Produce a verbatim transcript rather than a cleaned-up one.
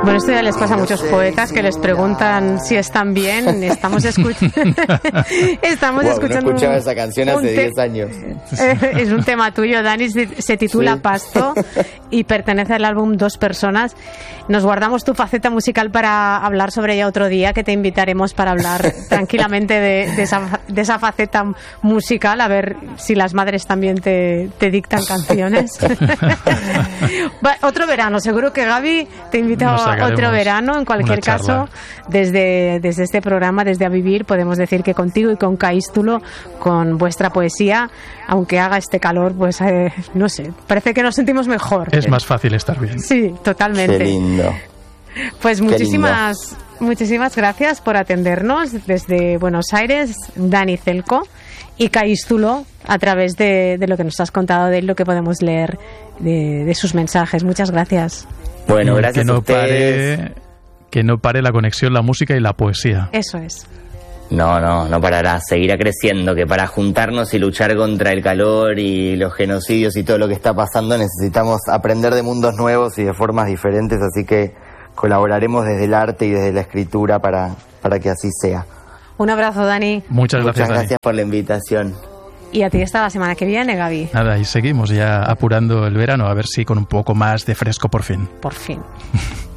Bueno, esto ya les pasa a muchos poetas que les preguntan si están bien. Estamos, escuch... Estamos wow, escuchando. No escuchaba un, esa canción hace diez te... años. Es un tema tuyo, Dani. Se titula sí. Pasto y pertenece al álbum Dos Personas. Nos guardamos tu faceta musical para hablar sobre ella otro día, que te invitaremos para hablar tranquilamente de, de, esa, de esa faceta musical, a ver si las madres también te, te dictan canciones. Otro verano, seguro que Gaby te invita a otro verano. En cualquier caso, desde, desde este programa, desde A Vivir, podemos decir que contigo y con Caístulo, con vuestra poesía, aunque haga este calor, pues eh, no sé, parece que nos sentimos mejor. Es más fácil estar bien. Sí, totalmente. Qué lindo. Pues muchísimas, muchísimas gracias por atendernos desde Buenos Aires, Dani Celco, y Caístulo, a través de, de lo que nos has contado, de lo que podemos leer de, de sus mensajes. Muchas gracias. Bueno, gracias que no a ustedes. Pare, que no pare la conexión, la música y la poesía. Eso es. No, no, no parará, seguirá creciendo, que para juntarnos y luchar contra el calor y los genocidios y todo lo que está pasando necesitamos aprender de mundos nuevos y de formas diferentes, así que colaboraremos desde el arte y desde la escritura para, para que así sea. Un abrazo, Dani. Muchas gracias, Muchas gracias Dani. por la invitación. Y a ti hasta la semana que viene, Gaby. Nada, y seguimos ya apurando el verano, a ver si con un poco más de fresco por fin. Por fin.